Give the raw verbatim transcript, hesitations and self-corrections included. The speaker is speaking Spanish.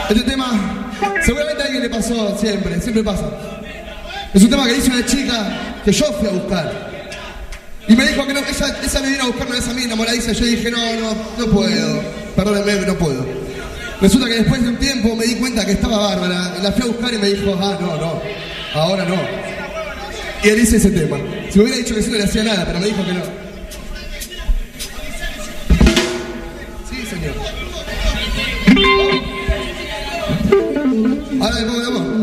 Este tema, seguramente a alguien le pasó siempre, siempre pasa. Es un tema que dice una chica que yo fui a buscar. Y me dijo que no, ella, ella me vino a buscar una vez a mí enamoradiza. Yo dije, no, no, no puedo. Perdónenme, no puedo. Resulta que después de un tiempo me di cuenta que estaba bárbara. La fui a buscar y me dijo, ah, no, no, ahora no. Y él hizo ese tema. Si me hubiera dicho que sí no le hacía nada, pero me dijo que no. Sí, señor. Ahora le pongo la voz.